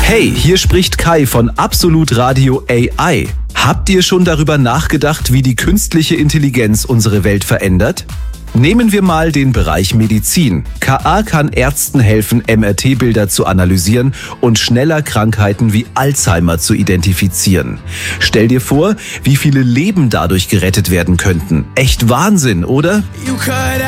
Hey, hier spricht Kai von Absolut Radio AI. Habt ihr schon darüber nachgedacht, wie die künstliche Intelligenz unsere Welt verändert? Nehmen wir mal den Bereich Medizin. KA kann Ärzten helfen, MRT-Bilder zu analysieren und schneller Krankheiten wie Alzheimer zu identifizieren. Stell dir vor, wie viele Leben dadurch gerettet werden könnten. Echt Wahnsinn, oder?